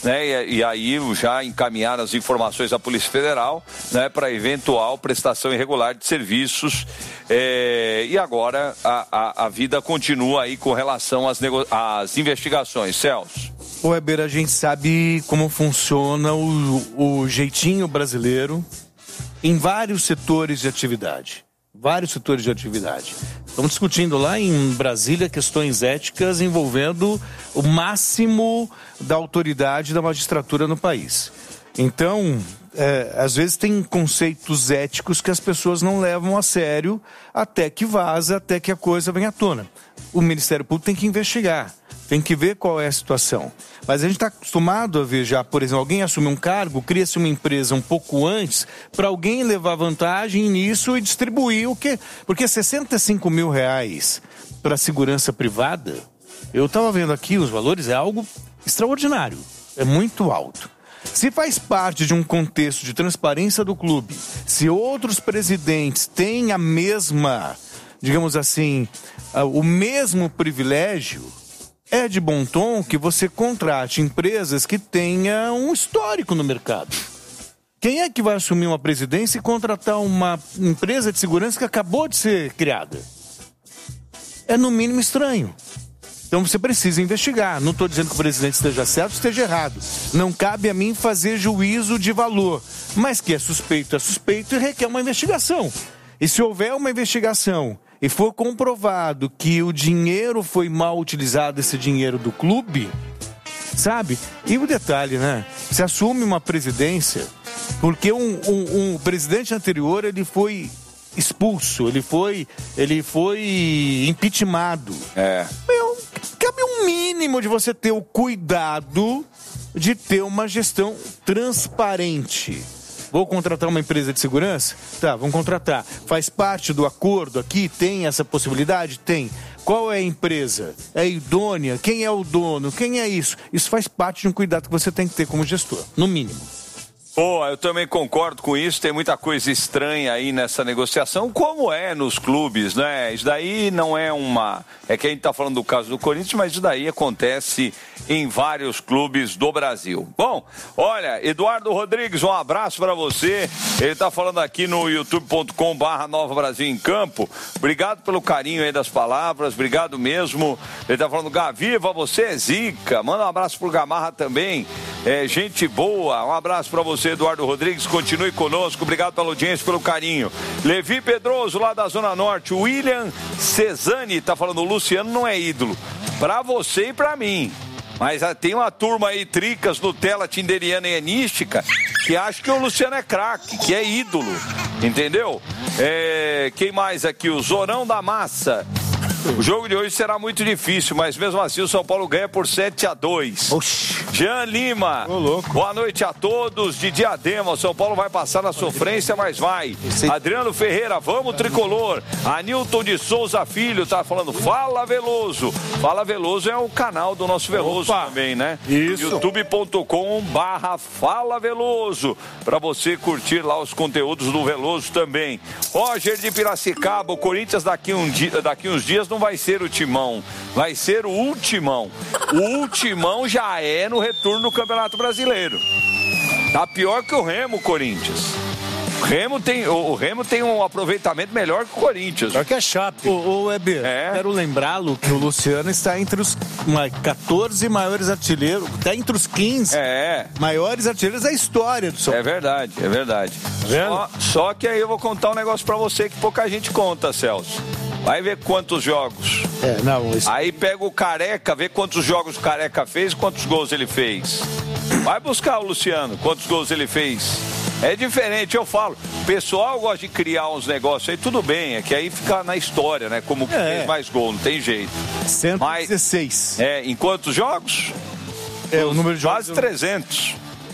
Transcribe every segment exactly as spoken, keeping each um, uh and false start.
né? E, e aí já encaminharam as informações à Polícia Federal, né? Para eventual prestação irregular de serviços. É, e agora a, a, a vida continua aí com relação às, nego... às investigações. Celso. Ô, Weber, a gente sabe como funciona o, o jeitinho brasileiro em vários setores de atividade. Vários setores de atividade. Estamos discutindo lá em Brasília questões éticas envolvendo o máximo da autoridade da magistratura no país. Então, é, às vezes tem conceitos éticos que as pessoas não levam a sério até que vaza, até que a coisa venha à tona. O Ministério Público tem que investigar, tem que ver qual é a situação. Mas a gente está acostumado a ver já, por exemplo, alguém assume um cargo, cria-se uma empresa um pouco antes, para alguém levar vantagem nisso e distribuir o quê? Porque sessenta e cinco mil reais para a segurança privada, eu estava vendo aqui os valores, é algo extraordinário, é muito alto. Se faz parte de um contexto de transparência do clube, se outros presidentes têm a mesma, digamos assim, o mesmo privilégio, é de bom tom que você contrate empresas que tenham um histórico no mercado. Quem é que vai assumir uma presidência e contratar uma empresa de segurança que acabou de ser criada? É no mínimo estranho. Então você precisa investigar. Não estou dizendo que o presidente esteja certo ou esteja errado. Não cabe a mim fazer juízo de valor. Mas que é suspeito, é suspeito e requer uma investigação. E se houver uma investigação e for comprovado que o dinheiro foi mal utilizado, esse dinheiro do clube, sabe? E o detalhe, né? Se assume uma presidência, porque um, um, um presidente anterior, ele foi expulso, ele foi, ele foi impeachmentado. É. Meu, cabe um mínimo de você ter o cuidado de ter uma gestão transparente. Vou contratar uma empresa de segurança? Tá, vamos contratar. Faz parte do acordo aqui? Tem essa possibilidade? Tem. Qual é a empresa? É idônea? Quem é o dono? Quem é isso? Isso faz parte de um cuidado que você tem que ter como gestor, no mínimo. Pô, eu também concordo com isso, tem muita coisa estranha aí nessa negociação, como é nos clubes, né? Isso daí não é uma... É que a gente tá falando do caso do Corinthians, mas isso daí acontece em vários clubes do Brasil. Bom, olha, Eduardo Rodrigues, um abraço para você. Ele tá falando aqui no youtube ponto com barra Nova Brasil em Campo. Obrigado pelo carinho aí das palavras, obrigado mesmo. Ele tá falando, Gaviva, você é zica. Manda um abraço pro Gamarra também. É, gente boa, um abraço para você, Eduardo Rodrigues, continue conosco, obrigado pela audiência, pelo carinho. Levi Pedroso, lá da Zona Norte. William Cesani tá falando, o Luciano não é ídolo, pra você e pra mim, mas tem uma turma aí, Tricas, Nutella, Tinderiana e Enística, que acha que o Luciano é craque, que é ídolo, entendeu? É, quem mais aqui? O Zorão da Massa. O jogo de hoje será muito difícil, mas mesmo assim o São Paulo ganha por sete a dois. Oxi. Jean Lima, Ô, louco. Boa noite a todos de Diadema. O São Paulo vai passar na sofrência, mas vai. Adriano Ferreira, vamos tricolor. Anilton de Souza Filho tá falando, fala Veloso. Fala Veloso é o canal do nosso Veloso. Opa. Também, né? Isso. youtube ponto com barra Fala Veloso, pra você curtir lá os conteúdos do Veloso também. Roger de Piracicaba, o Corinthians daqui, um dia, daqui uns dias não vai ser o timão, vai ser o ultimão. O ultimão já é no retorno do Campeonato Brasileiro. Tá pior que o Remo, Corinthians. O Remo tem, o, o Remo tem um aproveitamento melhor que o Corinthians. Pior que é Chape. Ô, ô Weber, é. Quero lembrá-lo que o Luciano está entre os quatorze maiores artilheiros, está entre os quinze é. maiores artilheiros da história do São Paulo. É verdade, é verdade. Tá só, só que aí eu vou contar um negócio pra você que pouca gente conta, Celso. Vai ver quantos jogos. É, não, isso... Aí pega o Careca, vê quantos jogos o Careca fez e quantos gols ele fez. Vai buscar o Luciano, quantos gols ele fez. É diferente, eu falo. O pessoal gosta de criar uns negócios aí, tudo bem, é que aí fica na história, né? Como é. fez mais gol, não tem jeito. cento e dezesseis. Mas, é, em quantos jogos? É, o número de jogos... Quase trezentos.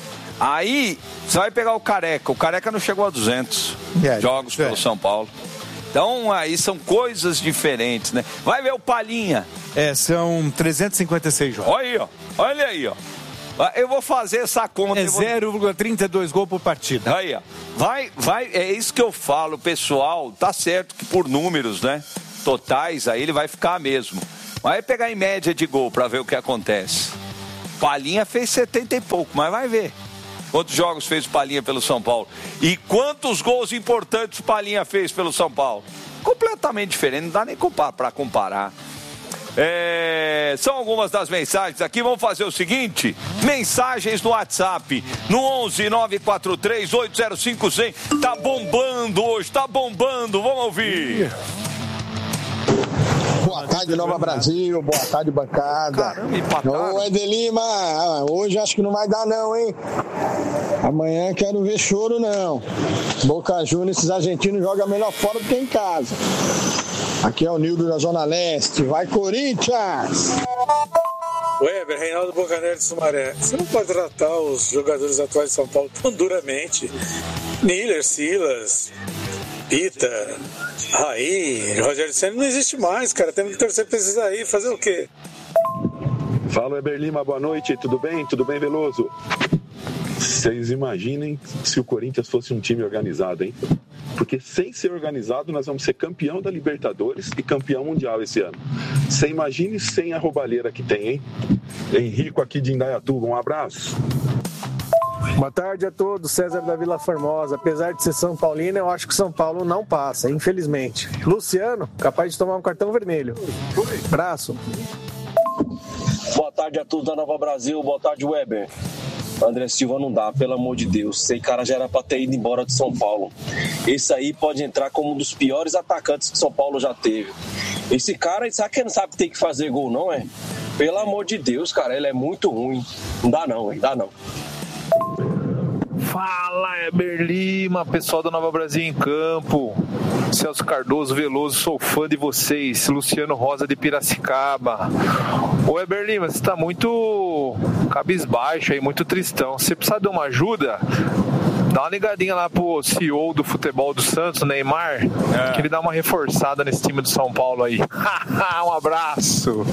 Aí, você vai pegar o Careca. O Careca não chegou a duzentos é, jogos é. pelo São Paulo. Então, aí são coisas diferentes, né? Vai ver o Palhinha. É, são trezentos e cinquenta e seis jogos. Olha aí, ó. Olha aí, ó. Eu vou fazer essa conta. É zero vírgula trinta e dois gols por partida. Aí, ó. Vai, vai, é isso que eu falo, pessoal. Tá certo que por números, né? Totais, aí ele vai ficar mesmo. Vai pegar em média de gol pra ver o que acontece. Palhinha fez setenta e pouco, mas vai ver. Quantos jogos fez o Palhinha pelo São Paulo? E quantos gols importantes o Palhinha fez pelo São Paulo? Completamente diferente, não dá nem para comparar. É, são algumas das mensagens aqui. Vamos fazer o seguinte: mensagens no WhatsApp no onze nove quatro três oito zero cinco cem. Tá bombando hoje, tá bombando. Vamos ouvir. Boa tarde, Nova Brasil. Boa tarde, bancada. Caramba, empataram. Ô, Eder Lima, hoje acho que não vai dar não, hein? Amanhã quero ver choro, não. Boca Juniors, esses argentinos jogam melhor fora do que em casa. Aqui é o Nildo da Zona Leste. Vai, Corinthians! Weber, Reinaldo Bocaneiro de Sumaré. Você não pode tratar os jogadores atuais de São Paulo tão duramente. Miller, Silas, Pita, Raí, Rogério Ceni não existe mais, cara. Temos que torcer pra esses aí. Fazer o quê? Fala, Weber Lima. Boa noite. Tudo bem? Tudo bem, Veloso? Vocês imaginem se o Corinthians fosse um time organizado, hein? Porque sem ser organizado, nós vamos ser campeão da Libertadores e campeão mundial esse ano. Você imagine sem a roubalheira que tem, hein? Henrico aqui de Indaiatuba, um abraço. Boa tarde a todos, César da Vila Formosa. Apesar de ser São Paulino, eu acho que São Paulo não passa, infelizmente. Luciano, capaz de tomar um cartão vermelho. Abraço. Boa tarde a todos da Nova Brasil, boa tarde, Weber. André Silva não dá, pelo amor de Deus. Esse cara já era pra ter ido embora de São Paulo. Esse aí pode entrar como um dos piores atacantes que São Paulo já teve. Esse cara, sabe que não sabe que tem que fazer gol, não é? Pelo amor de Deus, cara, ele é muito ruim. Não dá não, hein? Dá não. Fala, Weber Lima, pessoal da Nova Brasil em Campo. Celso Cardoso, Veloso, sou fã de vocês. Luciano Rosa de Piracicaba. Ô, Weber Lima, você tá muito cabisbaixo aí, muito tristão. Você precisa de uma ajuda? Dá uma ligadinha lá pro C E O do futebol do Santos, Neymar, é. que ele dá uma reforçada nesse time do São Paulo aí. Um abraço.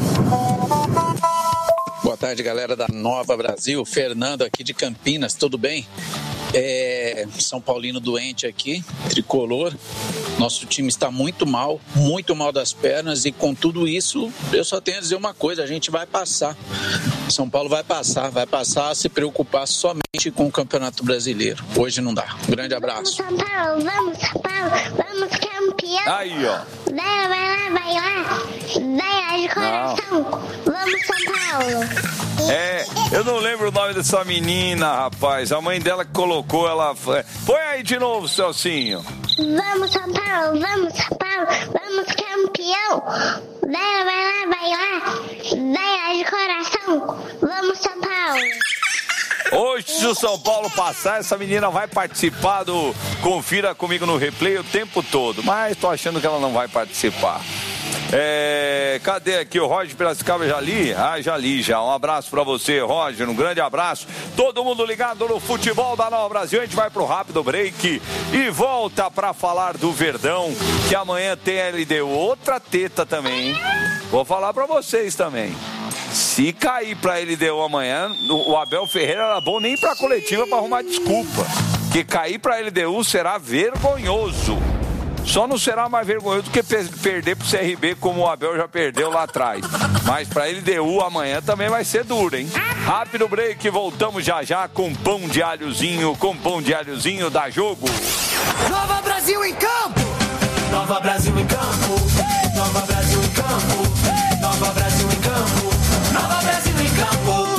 Boa tarde, galera da Nova Brasil. Fernando aqui de Campinas, tudo bem? É, São Paulino doente aqui, tricolor. Nosso time está muito mal, muito mal das pernas, e com tudo isso, eu só tenho a dizer uma coisa: a gente vai passar. São Paulo vai passar, vai passar a se preocupar somente com o Campeonato Brasileiro. Hoje não dá. Um grande abraço. Vamos, São Paulo, vamos, São Paulo, vamos, campeão. Aí, ó. Vai, vai lá, vai lá. Vai lá de coração. Não. Vamos, São Paulo. É, eu não lembro o nome dessa menina, rapaz. A mãe dela que colocou, ela... Põe aí de novo, Celcinho. Vamos, São Paulo, vamos, São Paulo, vamos, campeão. Vai, vai lá, vai lá. Vai lá de coração. Vamos, São Paulo. Hoje, se o São Paulo passar, essa menina vai participar do Confira Comigo no Replay o tempo todo. Mas tô achando que ela não vai participar. É, cadê aqui o Roger Piracicaba? Já li? Ah, já li já. Um abraço pra você, Roger, um grande abraço. Todo mundo ligado no futebol da Nova Brasil. A gente vai pro rápido break e volta pra falar do Verdão, que amanhã tem a L D U. Outra teta também, hein? Vou falar pra vocês também. Se cair pra L D U amanhã, o Abel Ferreira era bom nem pra coletiva pra arrumar desculpa. Que cair pra L D U será vergonhoso. Só não será mais vergonhoso do que perder pro C R B, como o Abel já perdeu lá atrás. Mas pra L D U amanhã também vai ser duro, hein? Rápido break, voltamos já já com pão de alhozinho, com pão de alhozinho da Jogo. Nova Brasil em campo! Nova Brasil em campo! Nova Brasil em campo! Nova Brasil em campo! Nova Brasil em campo!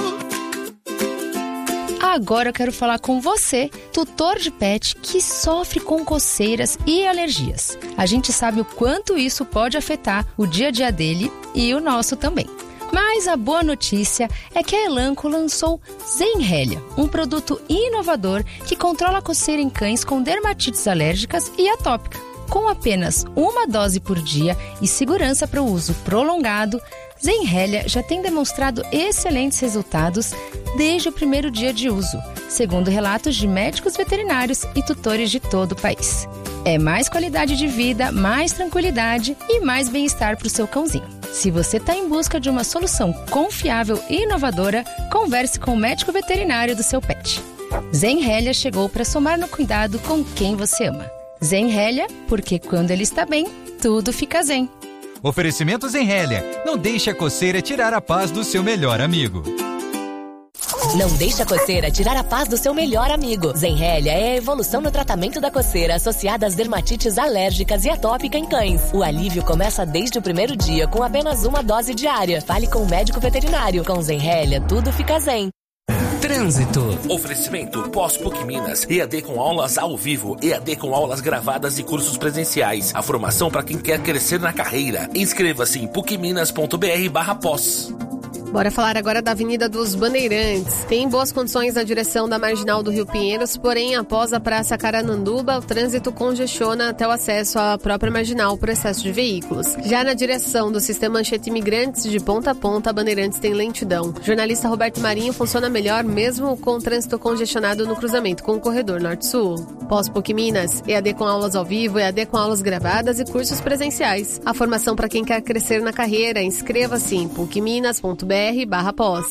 Agora eu quero falar com você, tutor de pet que sofre com coceiras e alergias. A gente sabe o quanto isso pode afetar o dia a dia dele e o nosso também. Mas a boa notícia é que a Elanco lançou Zenrelia, um produto inovador que controla a coceira em cães com dermatites alérgicas e atópica. Com apenas uma dose por dia e segurança para o uso prolongado, Zenrelia já tem demonstrado excelentes resultados desde o primeiro dia de uso, segundo relatos de médicos veterinários e tutores de todo o país. É mais qualidade de vida, mais tranquilidade e mais bem-estar para o seu cãozinho. Se você está em busca de uma solução confiável e inovadora, converse com o médico veterinário do seu pet. Zenrelia chegou para somar no cuidado com quem você ama. Zenrelia, porque quando ele está bem, tudo fica zen. Oferecimento Zenrelia. Não deixe a coceira tirar a paz do seu melhor amigo. Não deixe a coceira tirar a paz do seu melhor amigo. Zenrelia é a evolução no tratamento da coceira associada às dermatites alérgicas e atópica em cães. O alívio começa desde o primeiro dia com apenas uma dose diária. Fale com o médico veterinário. Com Zenrelia, tudo fica zen. Trânsito. Oferecimento Pós-PUC Minas. E A D com aulas ao vivo. E A D com aulas gravadas e cursos presenciais. A formação para quem quer crescer na carreira. Inscreva-se em pucminas.br barra pós. Bora falar agora da Avenida dos Bandeirantes. Tem boas condições na direção da Marginal do Rio Pinheiros, porém, após a Praça Carananduba, o trânsito congestiona até o acesso à própria Marginal por excesso de veículos. Já na direção do Sistema Anchieta Imigrantes, de ponta a ponta, a Bandeirantes tem lentidão. O jornalista Roberto Marinho funciona melhor mesmo com o trânsito congestionado no cruzamento com o corredor Norte-Sul. Pós-PUC Minas, E A D com aulas ao vivo, E A D com aulas gravadas e cursos presenciais. A formação para quem quer crescer na carreira, inscreva-se em pucminas.br barra pós.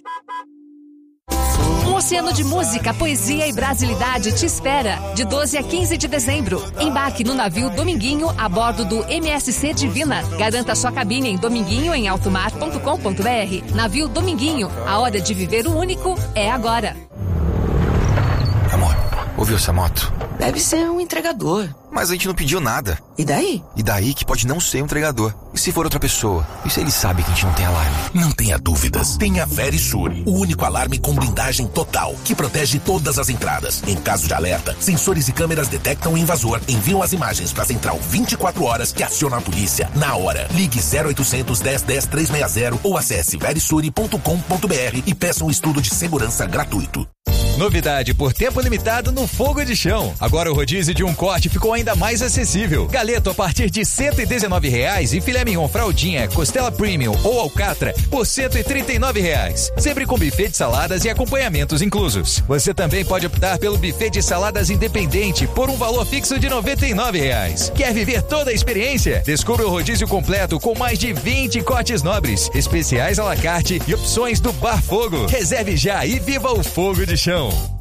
Um oceano de música, poesia e brasilidade te espera de doze a quinze de dezembro. Embarque no navio Dominguinho a bordo do M S C Divina. Garanta sua cabine em dominguinho em alto mar ponto com ponto b r. Navio Dominguinho, a hora de viver o único é agora. Amor, ouviu essa moto? Deve ser um entregador. Mas a gente não pediu nada. E daí? E daí que pode não ser um entregador. E se for outra pessoa? E se ele sabe que a gente não tem alarme? Não tenha dúvidas. Tenha a Verisure, o único alarme com blindagem total, que protege todas as entradas. Em caso de alerta, sensores e câmeras detectam o invasor, enviam as imagens para a central vinte e quatro horas que aciona a polícia na hora. Ligue zero oitocentos, dez, dez, trezentos e sessenta ou acesse verisure ponto com ponto b r e peça um estudo de segurança gratuito. Novidade por tempo limitado no Fogo de Chão. Agora o rodízio de um corte ficou ainda mais acessível. Galeto a partir de cento e dezenove reais e filé mignon fraldinha, costela premium ou alcatra por cento e trinta e nove reais. Sempre com buffet de saladas e acompanhamentos inclusos. Você também pode optar pelo buffet de saladas independente por um valor fixo de noventa e nove reais. Quer viver toda a experiência? Descubra o rodízio completo com mais de vinte cortes nobres, especiais à la carte e opções do Bar Fogo. Reserve já e viva o Fogo de Chão.